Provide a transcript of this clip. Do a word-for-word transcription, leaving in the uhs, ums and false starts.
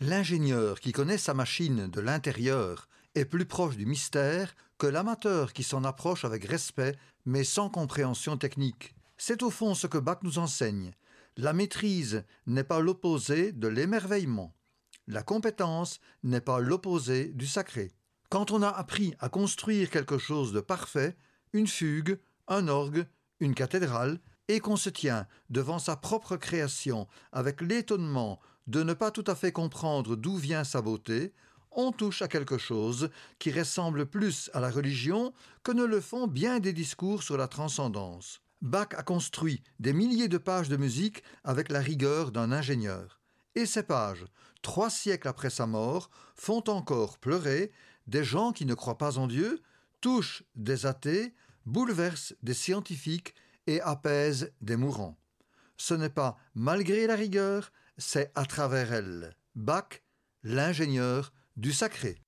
L'ingénieur qui connaît sa machine de l'intérieur est plus proche du mystère que l'amateur qui s'en approche avec respect mais sans compréhension technique. C'est au fond ce que Bach nous enseigne. La maîtrise n'est pas l'opposé de l'émerveillement. La compétence n'est pas l'opposé du sacré. Quand on a appris à construire quelque chose de parfait, une fugue, un orgue, une cathédrale, et qu'on se tient devant sa propre création avec l'étonnement de ne pas tout à fait comprendre d'où vient sa beauté, on touche à quelque chose qui ressemble plus à la religion que ne le font bien des discours sur la transcendance. Bach a construit des milliers de pages de musique avec la rigueur d'un ingénieur. Et ces pages, trois siècles après sa mort, font encore pleurer des gens qui ne croient pas en Dieu, touchent des athées, bouleversent des scientifiques et apaisent des mourants. Ce n'est pas malgré la rigueur, c'est à travers elle. Bach, l'ingénieur du sacré.